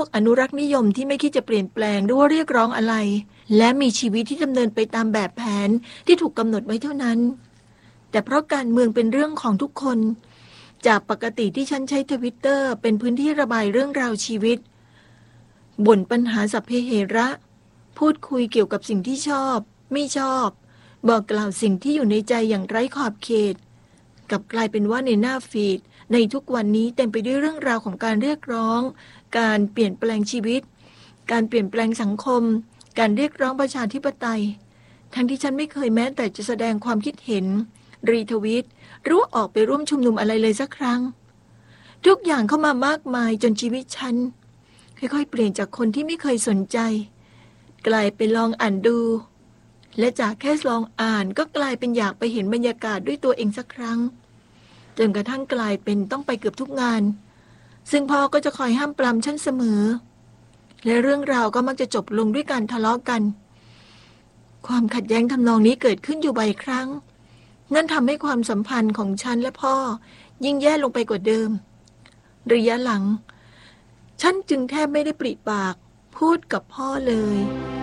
วกอนุรักษ์นิยมที่ไม่คิดจะเปลี่ยนแปลงหรือว่าเรียกร้องอะไรและมีชีวิตที่ดำเนินไปตามแบบแผนที่ถูกกำหนดไว้เท่านั้นแต่เพราะการเมืองเป็นเรื่องของทุกคนจากปกติที่ฉันใช้ Twitter เป็นพื้นที่ระบายเรื่องราวชีวิตบ่นปัญหาสัพเพเหระพูดคุยเกี่ยวกับสิ่งที่ชอบไม่ชอบบอกกล่าวสิ่งที่อยู่ในใจอย่างไร้ขอบเขตกลับกลายเป็นว่าในหน้าฟีดในทุกวันนี้เต็มไปด้วยเรื่องราวของการเรียกร้องการเปลี่ยนแปลงชีวิตการเปลี่ยนแปลงสังคมการเรียกร้องประชาธิปไตยทั้งที่ฉันไม่เคยแม้แต่จะแสดงความคิดเห็นรีทวีตหรือออกไปร่วมชุมนุมอะไรเลยสักครั้งทุกอย่างเข้ามามากมายจนชีวิตฉันค่อยๆเปลี่ยนจากคนที่ไม่เคยสนใจกลายเป็นลองอ่านดูและจากแค่ลองอ่านก็กลายเป็นอยากไปเห็นบรรยากาศด้วยตัวเองสักครั้งจนกระทั่งกลายเป็นต้องไปเกือบทุกงานซึ่งพ่อก็จะคอยห้ามปรามฉันเสมอและเรื่องราวก็มักจะจบลงด้วยการทะเลาะกันความขัดแย้งทำนองนี้เกิดขึ้นอยู่บ่อยครั้งนั่นทำให้ความสัมพันธ์ของฉันและพ่อยิ่งแย่ลงไปกว่าเดิมระยะหลังฉันจึงแทบไม่ได้ปริปากพูดกับพ่อเลย